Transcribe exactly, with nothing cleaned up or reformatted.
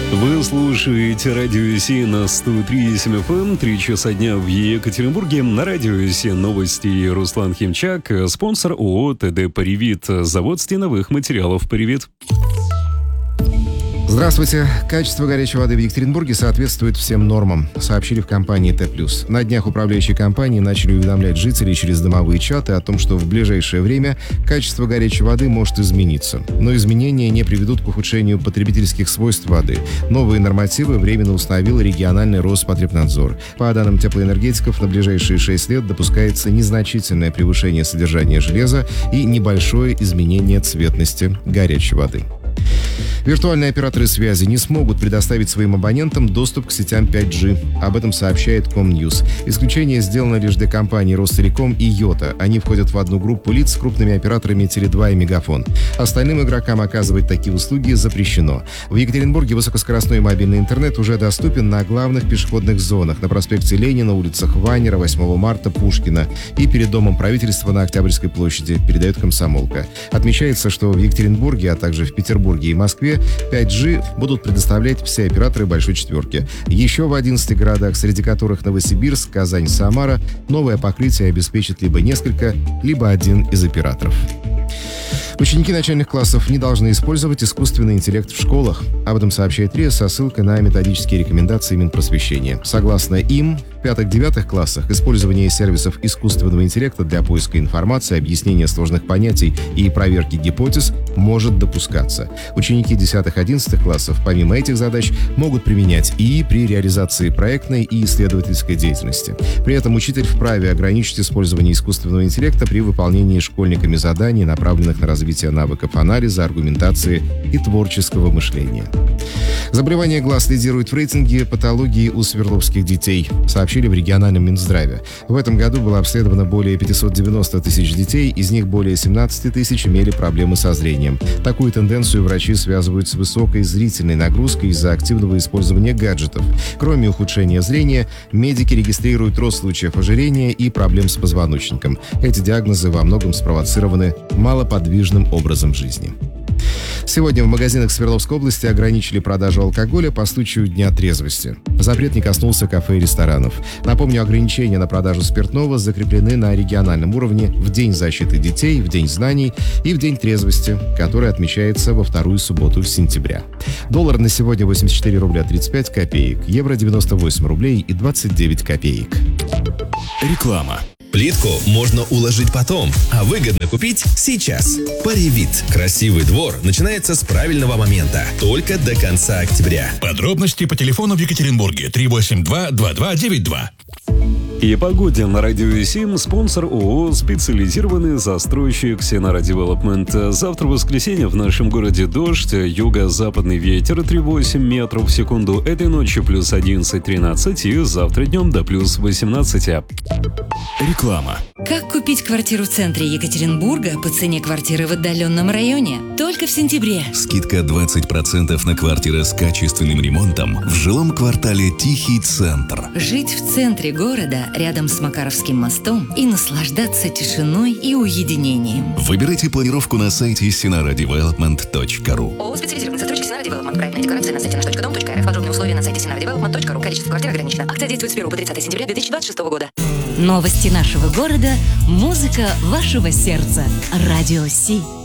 Вы слушаете радио Си на сто три и семь эф эм, три часа дня в Екатеринбурге. На радио Си новости. Руслан Химчак, спонсор ООО ТД «Паривит», завод стеновых материалов «Паривит». Здравствуйте. Качество горячей воды в Екатеринбурге соответствует всем нормам, сообщили в компании Т+. На днях управляющие компании начали уведомлять жителей через домовые чаты о том, что в ближайшее время качество горячей воды может измениться. Но изменения не приведут к ухудшению потребительских свойств воды. Новые нормативы временно установил региональный Роспотребнадзор. По данным теплоэнергетиков, на ближайшие шесть лет допускается незначительное превышение содержания железа и небольшое изменение цветности горячей воды. Виртуальные операторы связи не смогут предоставить своим абонентам доступ к сетям пять джи. Об этом сообщает Комньюз. Исключение сделано лишь для компаний Ростелеком и Йота. Они входят в одну группу лиц с крупными операторами Теле два и Мегафон. Остальным игрокам оказывать такие услуги запрещено. В Екатеринбурге высокоскоростной мобильный интернет уже доступен на главных пешеходных зонах: на проспекте Ленина, улицах Ванера, восьмого марта, Пушкина и перед Домом правительства на Октябрьской площади, передает «Комсомолка». Отмечается, что в Екатеринбурге, а также в Петербурге и Москве пять джи будут предоставлять все операторы «Большой четверки». Еще в одиннадцати городах, среди которых Новосибирск, Казань, Самара, новое покрытие обеспечит либо несколько, либо один из операторов. Ученики начальных классов не должны использовать искусственный интеллект в школах. Об этом сообщает РИА со ссылкой на методические рекомендации Минпросвещения. Согласно им, в пятых-девятых классах использование сервисов искусственного интеллекта для поиска информации, объяснения сложных понятий и проверки гипотез может допускаться. Ученики десятых-одиннадцатых классов помимо этих задач могут применять ИИ при реализации проектной и исследовательской деятельности. При этом учитель вправе ограничить использование искусственного интеллекта при выполнении школьниками заданий, направленных на развитие навыков анализа, аргументации и творческого мышления. Заболевание глаз лидирует в рейтинге патологии у свердловских детей, сообщили в региональном Минздраве. В этом году было обследовано более пятьсот девяносто тысяч детей, из них более семнадцать тысяч имели проблемы со зрением. Такую тенденцию врачи связывают с высокой зрительной нагрузкой из-за активного использования гаджетов. Кроме ухудшения зрения, медики регистрируют рост случаев ожирения и проблем с позвоночником. Эти диагнозы во многом спровоцированы малоподвижным образом жизни. Сегодня в магазинах Свердловской области ограничили продажу алкоголя по случаю Дня трезвости. Запрет не коснулся кафе и ресторанов. Напомню, ограничения на продажу спиртного закреплены на региональном уровне в День защиты детей, в День знаний и в День трезвости, который отмечается во вторую субботу сентября. Доллар на сегодня восемьдесят четыре рубля тридцать пять копеек, евро девяносто восемь рублей и двадцать девять копеек. Реклама. Плитку можно уложить потом, а выгодно купить сейчас. Паривит. Красивый двор начинается с правильного момента. Только до конца октября. Подробности по телефону в Екатеринбурге три восемь два два два девять два. И погоде на радио Сим спонсор ООО «Специализированный застройщик Синара Девелопмент». Завтра в воскресенье в нашем городе дождь, юго-западный ветер три целых восемь десятых метров в секунду. Этой ночью плюс одиннадцать-тринадцать и завтра днем до плюс восемнадцати. Реклама. Как купить квартиру в центре Екатеринбурга по цене квартиры в отдаленном районе? Только в сентябре. Скидка двадцать процентов на квартиры с качественным ремонтом в жилом квартале «Тихий центр». Жить в центре города, рядом с Макаровским мостом, и наслаждаться тишиной и уединением. Выбирайте планировку на сайте синара девелопмент точка ру. ООО «Специализированный застройщик Синара Девелопмент». Проектная декларация на сайте наш точка дом точка эр эф. Подробные условия на сайте синара девелопмент точка ру. Количество квартир ограничено. Акция действует с первого по тридцатое сентября две тысячи двадцать шестого года. Новости нашего города. Музыка вашего сердца. Радио Си.